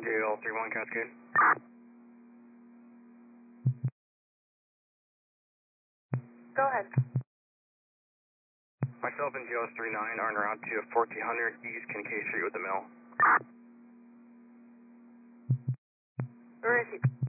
JL31 Cascade. Go ahead. Myself and JL39 are en route to 1400 East Kincaid Street with the mill. Where is he?